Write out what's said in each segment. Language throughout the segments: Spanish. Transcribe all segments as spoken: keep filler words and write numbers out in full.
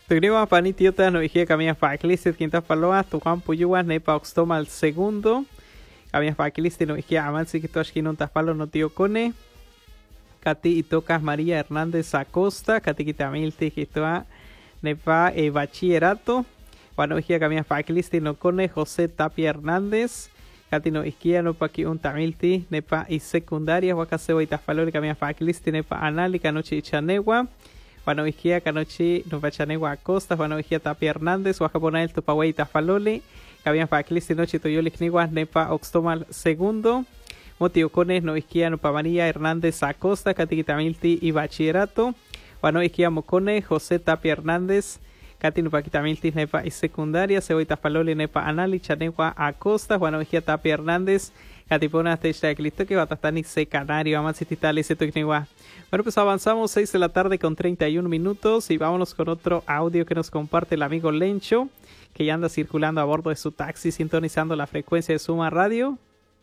Tugniwa panitiota no hije camia faklisit quinta paloa tu campo yuas nepa oxtoma al segundo. Camia faklisit no hije avansi que toshkin un tapalo no tío cone. Cati y tocas María Hernández Acosta, Cati quitamilti hitoa nepa e bachillerato. Bueno hije camia faklisit no cone José Tapia Hernández. Cati no isquia no paqui un tamilti nepa y secundaria huacaseo y tafalori camia faklisit nepa analica noche y chanewa. Bueno, Ijia Canochi, Nupachanegua Acosta, Bueno, Ijia Tapia Hernández, Huajaponael Tupaway Tafaloli, Cabian Faclisti Nochi Toyolik Niguas, Nepa Oxtomal segundo, Motiocones, No Ijia Nupamaría Hernández Acosta, Catiquitamilti y Bachillerato, Bueno, Ijia Mocone, José Tapia Hernández, Cati Nupaquitamilti, Nepa y secundaria, Ceboy Tafaloli, Nepa Anali, Chanegua Acosta, Bueno, Ijia Tapia Hernández, Catipona Techa Clisto que Batatani se Canario, Amancititali, Setuigniwa. Bueno, pues avanzamos seis de la tarde con treinta y uno minutos y vámonos con otro audio que nos comparte el amigo Lencho, que ya anda circulando a bordo de su taxi, sintonizando la frecuencia de Suma Radio.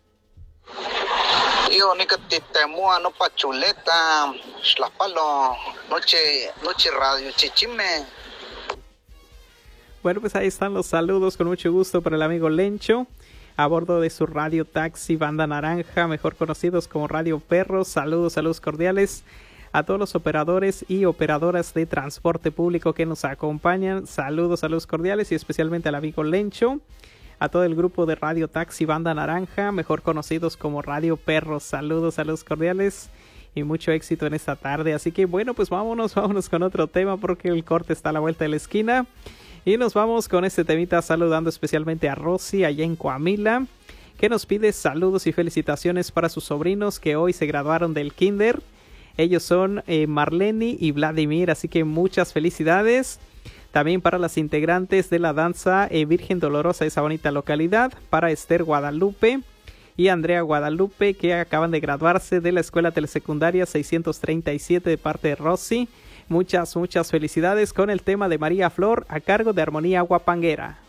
Yo, ni que te temua, no pachuleta, la palo, noche, noche radio, chichime. Bueno, pues ahí están los saludos con mucho gusto para el amigo Lencho, a bordo de su radio taxi Banda Naranja, mejor conocidos como Radio Perros. Saludos, saludos cordiales a todos los operadores y operadoras de transporte público que nos acompañan. Saludos, saludos cordiales y especialmente al amigo Lencho, a todo el grupo de Radio Taxi Banda Naranja, mejor conocidos como Radio Perros. Saludos, saludos cordiales y mucho éxito en esta tarde. Así que bueno, pues vámonos, vámonos con otro tema porque el corte está a la vuelta de la esquina. Y nos vamos con este temita saludando especialmente a Rosy allá en Coamila, que nos pide saludos y felicitaciones para sus sobrinos que hoy se graduaron del kinder. Ellos son eh, Marleni y Vladimir, así que muchas felicidades. También para las integrantes de la danza eh, Virgen Dolorosa de esa bonita localidad, para Esther Guadalupe y Andrea Guadalupe, que acaban de graduarse de la Escuela Telesecundaria seiscientos treinta y siete de parte de Rosy. Muchas, muchas felicidades con el tema de María Flor a cargo de Armonía Guapanguera.